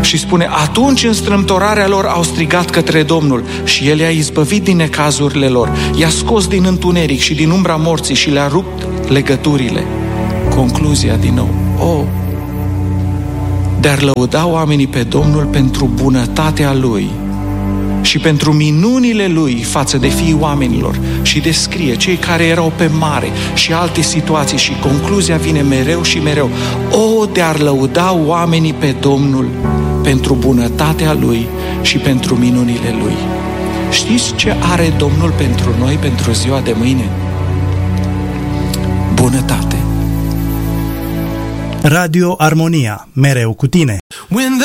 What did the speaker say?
Și spune, atunci în strâmtorarea lor au strigat către Domnul și El i-a izbăvit din necazurile lor, i-a scos din întuneric și din umbra morții și le-a rupt legăturile. Concluzia din nou, de-ar lăuda oamenii pe Domnul pentru bunătatea Lui și pentru minunile Lui față de fiii oamenilor. Și descrie cei care erau pe mare și alte situații și concluzia vine mereu și mereu. De-ar lăuda oamenii pe Domnul pentru bunătatea Lui și pentru minunile Lui. Știți ce are Domnul pentru noi, pentru ziua de mâine? Bunătate. Radio Armonia, mereu cu tine.